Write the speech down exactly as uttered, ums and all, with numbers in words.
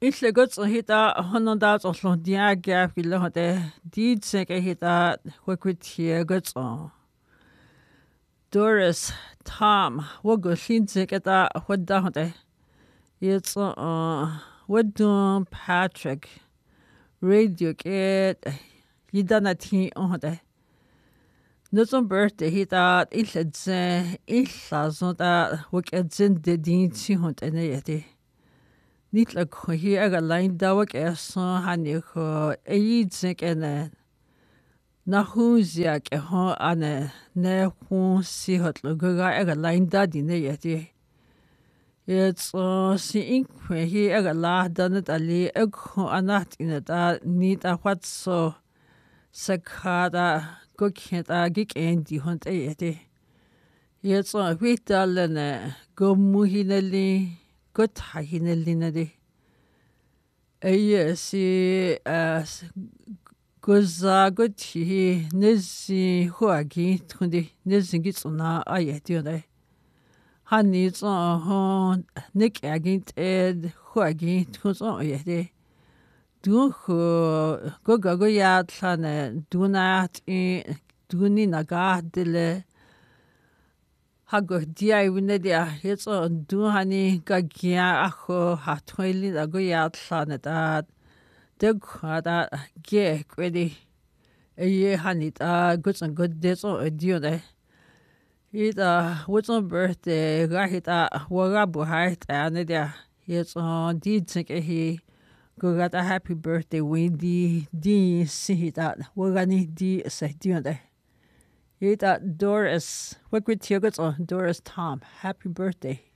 Ille gods hita honondat oslon dia gap gilla hote did seke hita huequitia gods Doris Tom wogo shin seketa hodda hote it's uh wodum Patrick radio get yidana ti hote Nutson birthday hita ille ze illa zonda wokedzin de din ti hote ne yeti Nitla hi aga lain dawak eso hani ko eyidzek ene na huzia ke ho ane ne hun si hotlo gaga aga lain dadi ne yeti it's uh si inkwe hi aga la danet ali eg ho anat ina da nita whatso sakada goketa gik endi hont yeti it's uh vitallene gomuhineli Good hinellinadi. Eye si as goza goti nezi huagi tundi nezi gitsuna ayetione. Hani zo hon nik agint ed huagi tuzo ayeti. Du hu goga goyat lane dunat i duni nagadile. Hago dia winedia it's on do honey gagia acho hatwili da go yat sanet the quada ge ready a year honey uh goods and good days or a deal day it uh what's on birthday rahita warabu height and there it's on did think he go got a happy birthday windy d see that we're gonna d say deal day It uh, Doris, what good Doris Tom, happy birthday.